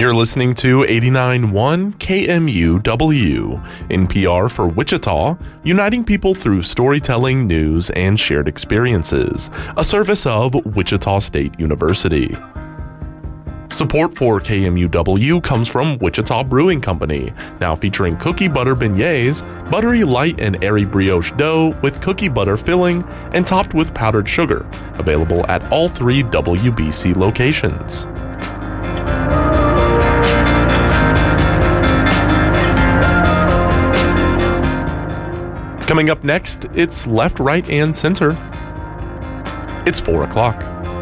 You're listening to 89.1 KMUW, NPR for Wichita, uniting people through storytelling, news, and shared experiences, a service of Wichita State University. Support for KMUW comes from Wichita Brewing Company, now featuring cookie butter beignets, buttery light and airy brioche dough with cookie butter filling and topped with powdered sugar, available at all 3 WBC locations. Coming up next, it's Left, Right, and Center. It's 4 o'clock.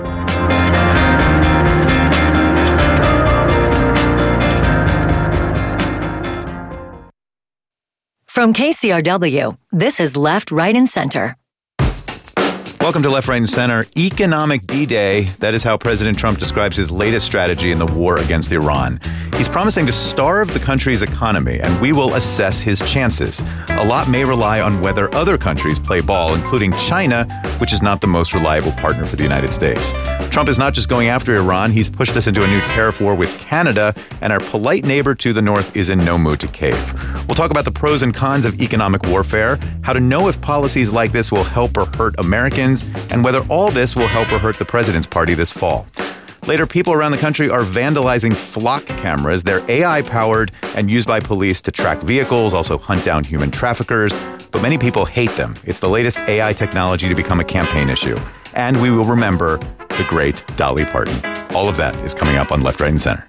From KCRW, this is Left, Right, and Center. Welcome to Left, Right, and Center. Economic D-Day. That is how President Trump describes his latest strategy in the war against Iran. He's promising to starve the country's economy, and we will assess his chances. A lot may rely on whether other countries play ball, including China, which is not the most reliable partner for the United States. Trump is not just going after Iran. He's pushed us into a new tariff war with Canada, and our polite neighbor to the north is in no mood to cave. We'll talk about the pros and cons of economic warfare, how to know if policies like this will help or hurt Americans, and whether all this will help or hurt the president's party this fall. Later, people around the country are vandalizing flock cameras. They're AI-powered and used by police to track vehicles, also hunt down human traffickers. But many people hate them. It's the latest AI technology to become a campaign issue. And we will remember the great Dolly Parton. All of that is coming up on Left, Right, and Center.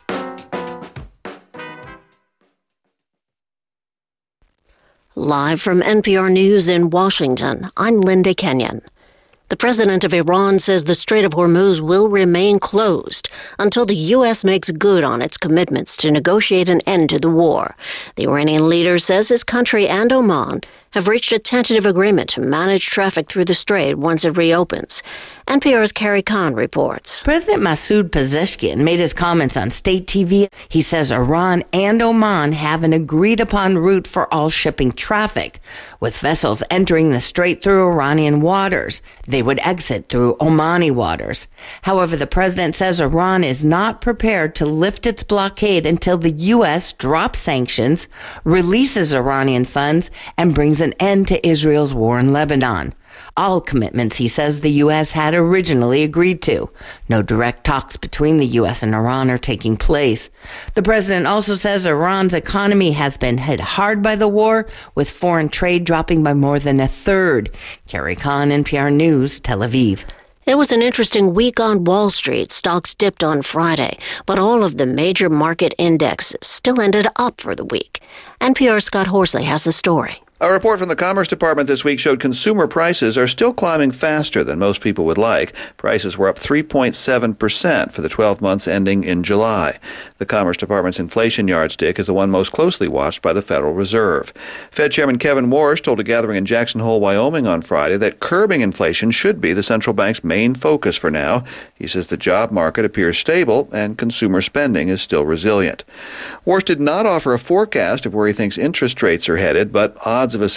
Live from NPR News in Washington, I'm Linda Kenyon. The president of Iran says the Strait of Hormuz will remain closed until the U.S. makes good on its commitments to negotiate an end to the war. The Iranian leader says his country and Oman have reached a tentative agreement to manage traffic through the strait once it reopens. NPR's Carrie Kahn reports. President Masoud Pezeshkian made his comments on state TV. He says Iran and Oman have an agreed-upon route for all shipping traffic, with vessels entering the strait through Iranian waters. They would exit through Omani waters. However, the president says Iran is not prepared to lift its blockade until the U.S. drops sanctions, releases Iranian funds, and brings an end to Israel's war in Lebanon. All commitments, he says, the U.S. had originally agreed to. No direct talks between the U.S. and Iran are taking place. The president also says Iran's economy has been hit hard by the war, with foreign trade dropping by more than a third. Carrie Kahn, NPR News, Tel Aviv. It was an interesting week on Wall Street. Stocks dipped on Friday, but all of the major market indexes still ended up for the week. NPR's Scott Horsley has the story. A report from the Commerce Department this week showed consumer prices are still climbing faster than most people would like. Prices were up 3.7% for the 12 months ending in July. The Commerce Department's inflation yardstick is the one most closely watched by the Federal Reserve. Fed Chairman Kevin Warsh told a gathering in Jackson Hole, Wyoming on Friday that curbing inflation should be the central bank's main focus for now. He says the job market appears stable and consumer spending is still resilient. Warsh did not offer a forecast of where he thinks interest rates are headed, but odds of a